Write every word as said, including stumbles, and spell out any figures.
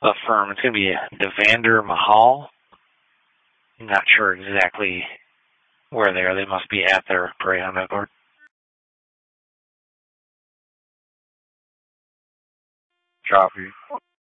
a firm. It's going to be Devander Mahal. I'm not sure exactly where they are. They must be at their Greyhound Network. Copy.